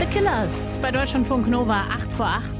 Killers bei Deutschlandfunk Nova 8 vor 8.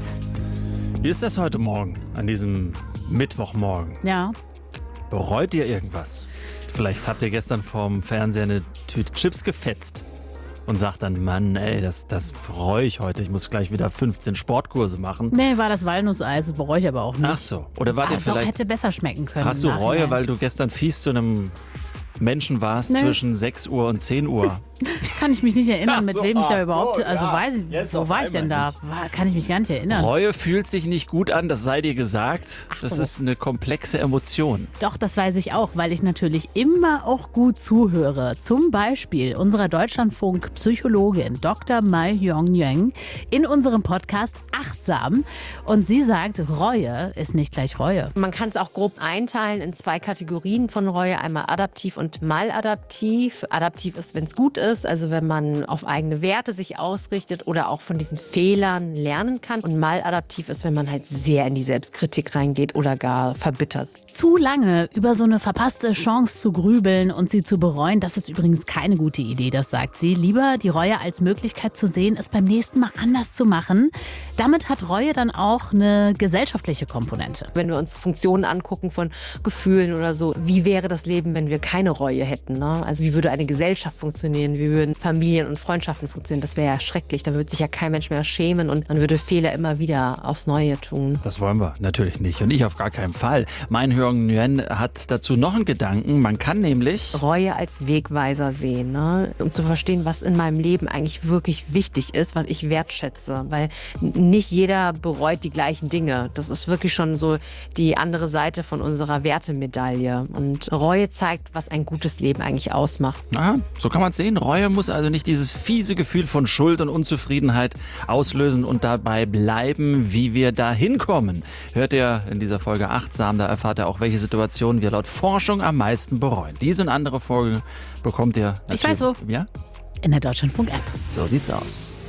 Wie ist das heute Morgen, an diesem Mittwochmorgen? Ja. Bereut ihr irgendwas? Vielleicht habt ihr gestern vorm Fernseher eine Tüte Chips gefetzt und sagt dann, Mann, ey, das bereue ich heute. Ich muss gleich wieder 15 Sportkurse machen. Nee, war das Walnusseis, das bereue ich aber auch nicht. Ach so. Oder wart ihr Doch, vielleicht... hätte besser schmecken können. Hast du im Reue, Nachhinein. weil du gestern fies zu einem Menschen warst zwischen 6 Uhr und 10 Uhr? Kann ich mich nicht erinnern, Ach mit so, wem ich da ach überhaupt, so, also ja, weiß ich, jetzt wo auf war ich denn einmal da? Kann ich mich gar nicht erinnern. Reue fühlt sich nicht gut an, das sei dir gesagt. Das so. ist eine komplexe Emotion. Doch, das weiß ich auch, weil ich natürlich immer auch gut zuhöre. Zum Beispiel unserer Deutschlandfunk-Psychologin Dr. Mai Yong-Yang in unserem Podcast Achtsam. Und sie sagt, Reue ist nicht gleich Reue. Man kann es auch grob einteilen in 2 Kategorien von Reue, einmal adaptiv und maladaptiv. Adaptiv ist, wenn es gut ist, also wenn man auf eigene Werte sich ausrichtet oder auch von diesen Fehlern lernen kann. Und maladaptiv ist, wenn man halt sehr in die Selbstkritik reingeht oder gar verbittert. Zu lange über so eine verpasste Chance zu grübeln und sie zu bereuen, das ist übrigens keine gute Idee, das sagt sie. Lieber die Reue als Möglichkeit zu sehen, es beim nächsten Mal anders zu machen. Damit hat Reue dann auch eine gesellschaftliche Komponente. Wenn wir uns Funktionen angucken von Gefühlen oder so, wie wäre das Leben, wenn wir keine Reue hätten? Ne? Also wie würde eine Gesellschaft funktionieren? Wie würden Familien und Freundschaften funktionieren? Das wäre ja schrecklich. Da würde sich ja kein Mensch mehr schämen und man würde Fehler immer wieder aufs Neue tun. Das wollen wir natürlich nicht und ich auf gar keinen Fall. Mein Hyung Nguyen hat dazu noch einen Gedanken. Man kann nämlich... Reue als Wegweiser sehen, ne? Um zu verstehen, was in meinem Leben eigentlich wirklich wichtig ist, was ich wertschätze. Weil nicht jeder bereut die gleichen Dinge. Das ist wirklich schon so die andere Seite von unserer Wertemedaille. Und Reue zeigt, was ein gutes Leben eigentlich ausmacht. Aha, so kann man es sehen. Reue muss also nicht dieses fiese Gefühl von Schuld und Unzufriedenheit auslösen und dabei bleiben, wie wir da hinkommen. Hört ihr in dieser Folge Achtsam, da erfahrt ihr auch, welche Situationen wir laut Forschung am meisten bereuen. Diese und andere Folgen bekommt ihr natürlich... Ich weiß wo. Ja? In der Deutschlandfunk-App. So sieht's aus.